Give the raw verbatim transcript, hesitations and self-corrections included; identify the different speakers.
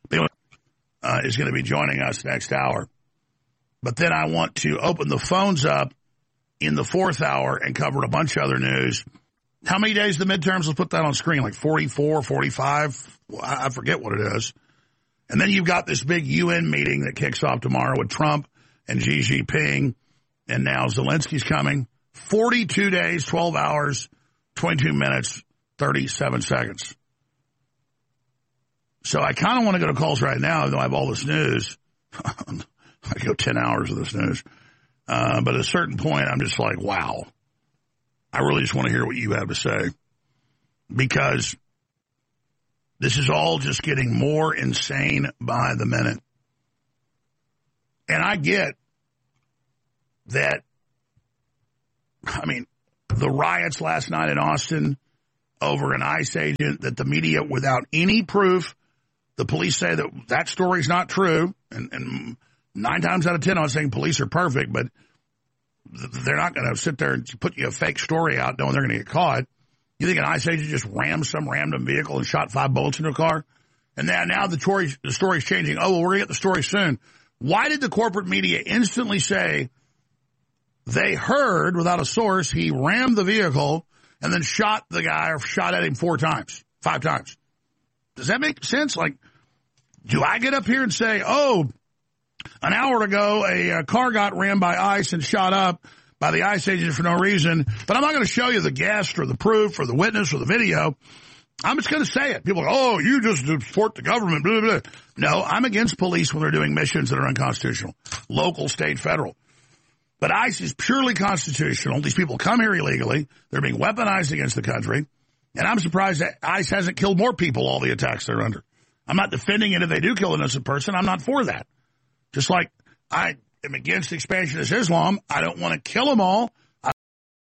Speaker 1: uh, is going to be joining us next hour. But then I want to open the phones up in the fourth hour and cover a bunch of other news. How many days the midterms? Let's put that on screen, like forty-four, forty-five. I forget what it is. And then you've got this big U N meeting that kicks off tomorrow with Trump and Xi Jinping, and now Zelensky's coming. forty-two days, twelve hours, twenty-two minutes, thirty-seven seconds. So I kind of want to go to calls right now, even though I have all this news. I go ten hours of this news. Uh, but at a certain point, I'm just like, wow. I really just want to hear what you have to say. Because this is all just getting more insane by the minute. And I get that, I mean, the riots last night in Austin over an ICE agent that the media, without any proof, the police say that that story's not true. And, and nine times out of ten, I'm not saying police are perfect, but they're not going to sit there and put you a fake story out knowing they're going to get caught. You think an ICE agent just rammed some random vehicle and shot five bullets into a car? And now, now the, story, the story's changing. Oh, well, we're going to get the story soon. Why did the corporate media instantly say they heard, without a source, he rammed the vehicle and then shot the guy or shot at him four times, five times? Does that make sense? Like, do I get up here and say, oh, an hour ago, a, a car got rammed by ICE and shot up by the ICE agent for no reason, but I'm not going to show you the guest or the proof or the witness or the video. I'm just going to say it. People are, oh, you just support the government, blah, blah, blah. No, I'm against police when they're doing missions that are unconstitutional, local, state, federal. But ICE is purely constitutional. These people come here illegally. They're being weaponized against the country. And I'm surprised that ICE hasn't killed more people, all the attacks they're under. I'm not defending it if they do kill an innocent person. I'm not for that. Just like I am against expansionist Islam, I don't want to kill them all,